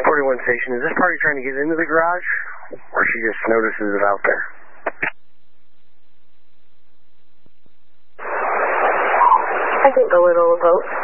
41 station, is this party trying to get into the garage, or she just notices it out there? I think a little of both.